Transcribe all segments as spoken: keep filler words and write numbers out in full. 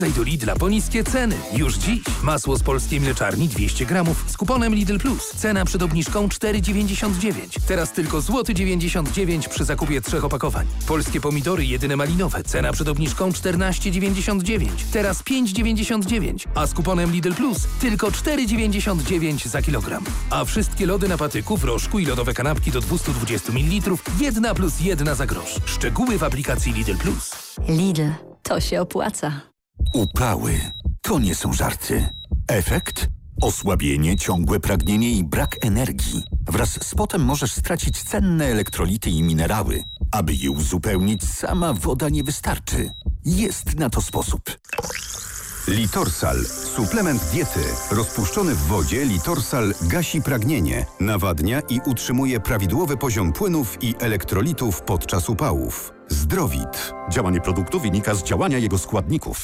Daj do Lidla po niskie ceny. Już dziś. Masło z polskiej mleczarni dwieście gramów z kuponem Lidl Plus. Cena przed obniżką cztery dziewięćdziesiąt dziewięć. Teraz tylko złoty dziewięćdziesiąt dziewięć przy zakupie trzech opakowań. Polskie pomidory jedyne malinowe. Cena przed obniżką czternaście dziewięćdziesiąt dziewięć. Teraz pięć dziewięćdziesiąt dziewięć. A z kuponem Lidl Plus tylko cztery dziewięćdziesiąt dziewięć za kilogram. A wszystkie lody na patyku, w rożku i lodowe kanapki do dwieście dwadzieścia mililitrów jedna plus jedna za grosz. Szczegóły w aplikacji Lidl Plus. Lidl. To się opłaca. Upały. To nie są żarty. Efekt? Osłabienie, ciągłe pragnienie i brak energii. Wraz z potem możesz stracić cenne elektrolity i minerały. Aby je uzupełnić, sama woda nie wystarczy. Jest na to sposób. Litorsal. Suplement diety. Rozpuszczony w wodzie Litorsal gasi pragnienie, nawadnia i utrzymuje prawidłowy poziom płynów i elektrolitów podczas upałów. Zdrowit. Działanie produktu wynika z działania jego składników.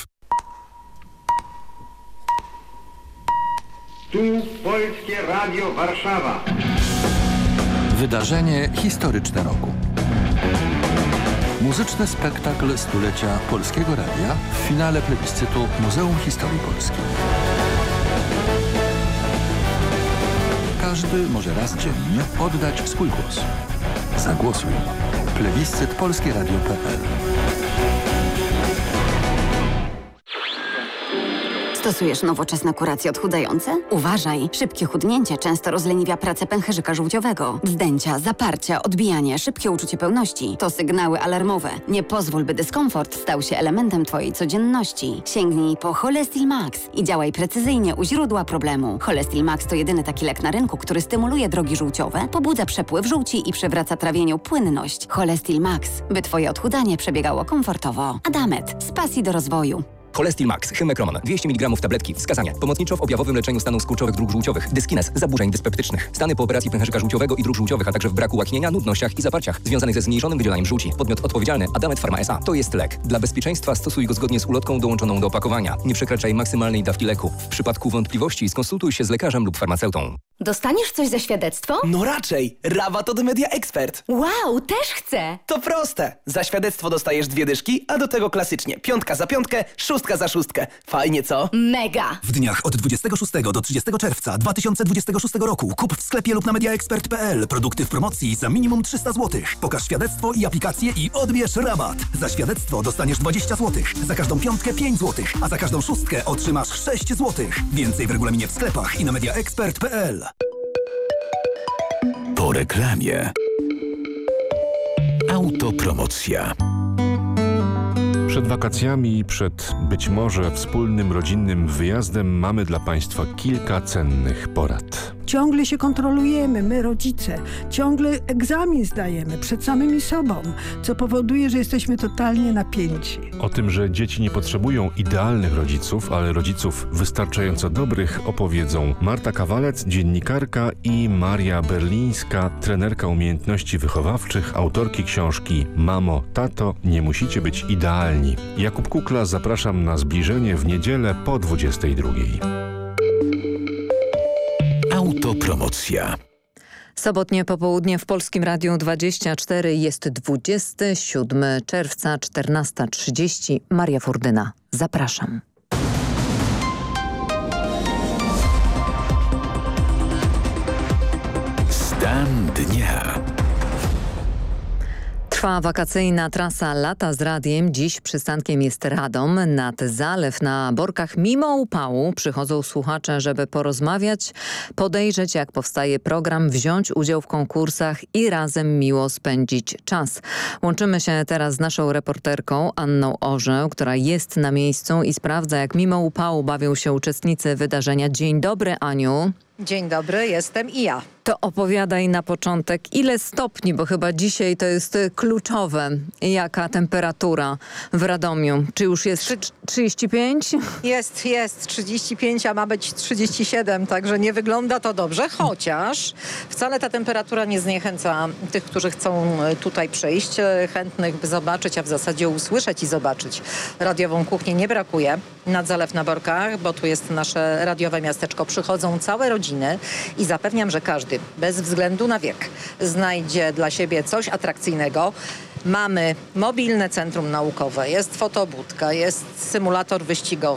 Tu Polskie Radio Warszawa. Wydarzenie historyczne roku. Muzyczny spektakl stulecia Polskiego Radia w finale plebiscytu Muzeum Historii Polski. Każdy może raz dziennie oddać swój głos. Zagłosuj. Plebiscyt polskie radio kropka pe el. Stosujesz nowoczesne kuracje odchudzające? Uważaj! Szybkie chudnięcie często rozleniwia pracę pęcherzyka żółciowego. Wzdęcia, zaparcia, odbijanie, szybkie uczucie pełności to sygnały alarmowe. Nie pozwól, by dyskomfort stał się elementem Twojej codzienności. Sięgnij po Cholestil Max i działaj precyzyjnie u źródła problemu. Cholestil Max to jedyny taki lek na rynku, który stymuluje drogi żółciowe, pobudza przepływ żółci i przywraca trawieniu płynność. Cholestil Max, by Twoje odchudzanie przebiegało komfortowo. Adamet, z pasji do rozwoju. Cholestil Max, Hymekroman, dwieście miligramów tabletki. Wskazania. Pomocniczo w objawowym leczeniu stanów skurczowych dróg żółciowych. Dyskines, zaburzeń dyspeptycznych. Stany po operacji pęcherzyka żółciowego i dróg żółciowych, a także w braku łaknienia, nudnościach i zaparciach związanych ze zmniejszonym wydzielaniem żółci. Podmiot odpowiedzialny Adamet Pharma S A. To jest lek. Dla bezpieczeństwa stosuj go zgodnie z ulotką dołączoną do opakowania. Nie przekraczaj maksymalnej dawki leku. W przypadku wątpliwości skonsultuj się z lekarzem lub farmaceutą. Dostaniesz coś za świadectwo? No raczej. Rabat od Media Expert. Wow, też chcę. To proste. Za świadectwo dostajesz dwie dyszki, a do tego klasycznie. Piątka za piątkę, szóstka za szóstkę. Fajnie, co? Mega. W dniach od dwudziestego szóstego do trzydziestego czerwca dwa tysiące dwudziestego szóstego roku kup w sklepie lub na mediaexpert kropka pe el produkty w promocji za minimum trzysta złotych. Pokaż świadectwo i aplikację i odbierz rabat. Za świadectwo dostaniesz dwadzieścia złotych, za każdą piątkę pięć złotych, a za każdą szóstkę otrzymasz sześć złotych. Więcej w regulaminie w sklepach i na mediaexpert kropka pe el. Po reklamie. Autopromocja. Przed wakacjami i przed być może wspólnym rodzinnym wyjazdem mamy dla Państwa kilka cennych porad. Ciągle się kontrolujemy, my rodzice. Ciągle egzamin zdajemy przed samymi sobą, co powoduje, że jesteśmy totalnie napięci. O tym, że dzieci nie potrzebują idealnych rodziców, ale rodziców wystarczająco dobrych, opowiedzą Marta Kawalec, dziennikarka, i Maria Berlińska, trenerka umiejętności wychowawczych, autorki książki Mamo, tato, nie musicie być idealni. Jakub Kukla, zapraszam na zbliżenie w niedzielę po dwudziestej drugiej. Autopromocja. Sobotnie popołudnie w Polskim Radiu dwadzieścia cztery jest dwudziestego siódmego czerwca, czternasta trzydzieści. Maria Furdyna. Zapraszam. Stan dnia. Trwa wakacyjna trasa Lata z Radiem. Dziś przystankiem jest Radom. Nad zalew na Borkach mimo upału przychodzą słuchacze, żeby porozmawiać, podejrzeć, jak powstaje program, wziąć udział w konkursach i razem miło spędzić czas. Łączymy się teraz z naszą reporterką Anną Orzeł, która jest na miejscu i sprawdza, jak mimo upału bawią się uczestnicy wydarzenia. Dzień dobry, Aniu. Dzień dobry, jestem i ja. To opowiadaj na początek, ile stopni, bo chyba dzisiaj to jest kluczowe. Jaka temperatura w Radomiu? Czy już jest trzydzieści pięć? Jest, jest trzydzieści pięć, a ma być trzydzieści siedem, także nie wygląda to dobrze, chociaż wcale ta temperatura nie zniechęca tych, którzy chcą tutaj przyjść, chętnych, by zobaczyć, a w zasadzie usłyszeć i zobaczyć radiową kuchnię nie brakuje. Nad Zalew na Borkach, bo tu jest nasze radiowe miasteczko, przychodzą całe rodziny i zapewniam, że każdy, bez względu na wiek, znajdzie dla siebie coś atrakcyjnego. Mamy mobilne centrum naukowe, jest fotobudka, jest symulator wyścigowy.